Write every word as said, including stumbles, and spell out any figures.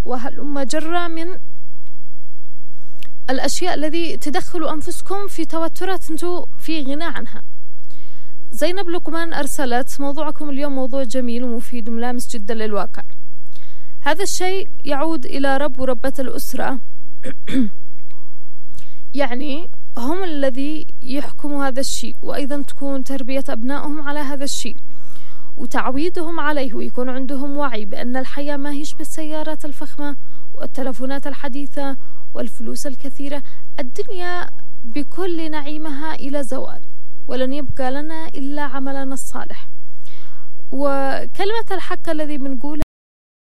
وهلم جرى من الأشياء الذي تدخلوا أنفسكم في توترات أنتم في غنى عنها. زينب لقمان أرسلت: موضوعكم اليوم موضوع جميل ومفيد وملامس جدا للواقع. هذا الشيء يعود إلى رب وربة الأسرة يعني هم الذي يحكموا هذا الشيء، وأيضا تكون تربية أبنائهم على هذا الشيء وتعويدهم عليه، ويكون عندهم وعي بأن الحياة ما هيش بالسيارات الفخمة والتلفونات الحديثة والفلوس الكثيرة. الدنيا بكل نعيمها إلى زوال، ولن يبقى لنا إلا عملنا الصالح. وكلمة الحق الذي بنقولها